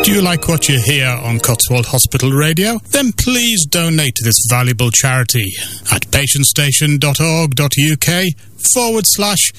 Do you like what you hear on Cotswold Hospital Radio? Then please donate to this valuable charity at patientstation.org.uk